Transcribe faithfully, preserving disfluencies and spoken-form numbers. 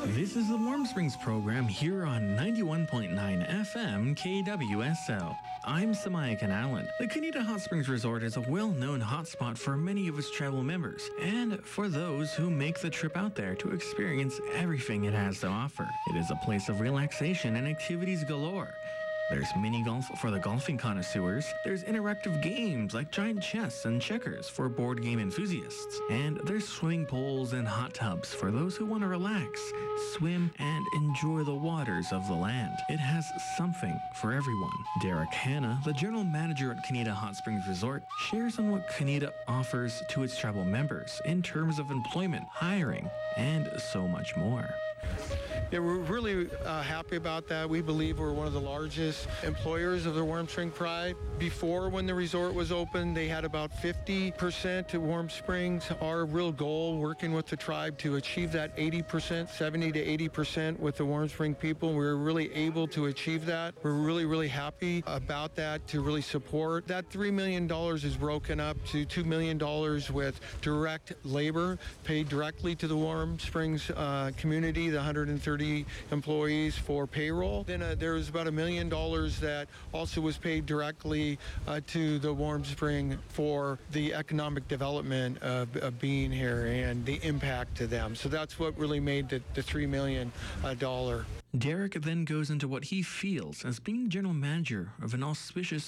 This is the Warm Springs program here on ninety-one point nine F M K W S L. I'm Samaya Allen. The Kanita Hot Springs Resort is a well-known hotspot for many of its travel members and for those who make the trip out there to experience everything it has to offer. It is a place of relaxation and activities galore. There's mini golf for the golfing connoisseurs. There's interactive games like giant chess and checkers for board game enthusiasts. And there's swimming pools and hot tubs for those who want to relax, swim, and enjoy the waters of the land. It has something for everyone. Derek Hanna, the general manager at Kanita Hot Springs Resort, shares on what Kanita offers to its travel members in terms of employment, hiring, and so much more. Yeah, we're really uh, happy about that. We believe we're one of the largest employers of the Warm Spring Pride. Before, when the resort was open, they had about fifty percent to Warm Springs. Our real goal, working with the tribe to achieve that eighty percent, seventy to eighty percent with the Warm Spring people, we were really able to achieve that. We're really, really happy about that to really support. That three million dollars is broken up to two million dollars with direct labor paid directly to the Warm Springs uh, community, the one hundred thirty employees for payroll. Then uh, there was about a million dollars that also was paid directly uh, to the Warm Spring for the economic development of, of being here and the impact to them. So that's what really made the, the three million dollars. Derek then goes into what he feels as being general manager of an auspicious